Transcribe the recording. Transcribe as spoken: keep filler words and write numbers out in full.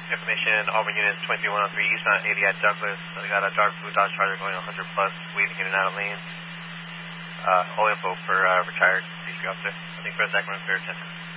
Information, Auburn units twenty-three one oh three, eastbound eighty at Douglas. I got a dark blue Dodge Charger going one hundred plus, weaving in and out of lanes. Uh, all info for uh, retired D three officer. I think for a second, clear attention.